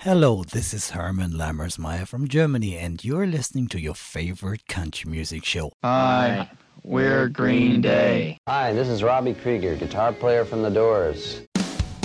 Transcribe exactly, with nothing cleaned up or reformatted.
Hello, this is Herman Lammersmeyer from Germany, and you're listening to your favorite country music show. Hi, we're Green Day. Hi, this is Robbie Krieger, guitar player from The Doors.